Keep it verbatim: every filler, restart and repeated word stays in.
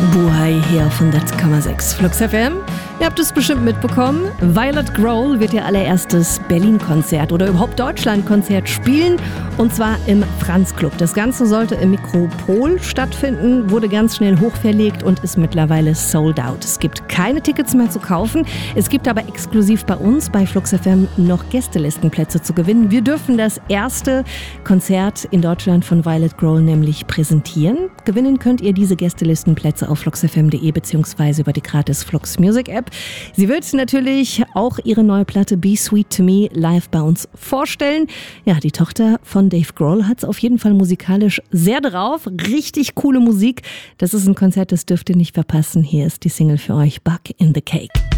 Buhai hier auf hundert Komma sechs Flux F M. Ihr habt es bestimmt mitbekommen, Violet Grohl wird ihr allererstes Berlin-Konzert oder überhaupt Deutschland-Konzert spielen, und zwar im Franz Club. Das Ganze sollte im Mikropol stattfinden, wurde ganz schnell hochverlegt und ist mittlerweile sold out. Es gibt keine Tickets mehr zu kaufen, es gibt aber exklusiv bei uns bei Flux F M noch Gästelistenplätze zu gewinnen. Wir dürfen das erste Konzert in Deutschland von Violet Grohl nämlich präsentieren. Gewinnen könnt ihr diese Gästelistenplätze auf flux f m punkt d e bzw. über die gratis Flux Music App. Sie wird natürlich auch ihre neue Platte Be Sweet to Me live bei uns vorstellen. Ja, die Tochter von Dave Grohl hat es auf jeden Fall musikalisch sehr drauf. Richtig coole Musik. Das ist ein Konzert, das dürft ihr nicht verpassen. Hier ist die Single für euch, Bug in the Cake.